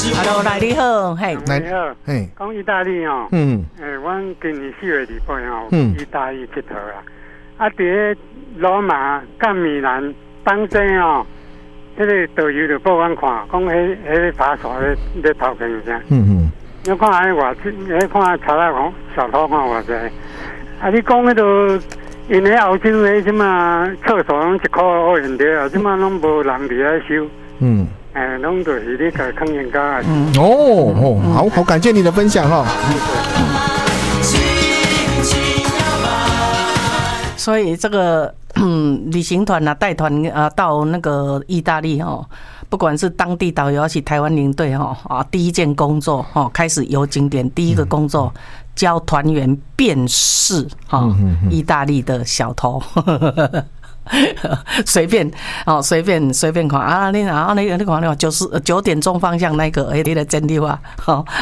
Hello， 来你好，嘿， 你好， 嘿， 讲意大利哦，阮今年4月礼拜哦，意大利佚佗啦，啊，伫罗马、甲米兰当真哦，迄个导游就报阮看，讲迄爬山咧头前啥，你看迄偌济，你看查拉讲小偷看偌济，啊，你讲迄个。因为欧洲的什么厕所拢1块$啊，即马拢无人伫咧收。拢就是你个坑人家。 好感谢你的分享哈。 所以这个旅行团啊，带团到那个意大利哦，不管是当地导游还是台湾领队第一件工作开始游景点，第一个工作教团员辨识意大利的小偷。随便看啊！你看9点钟方向那个，你来整理啊！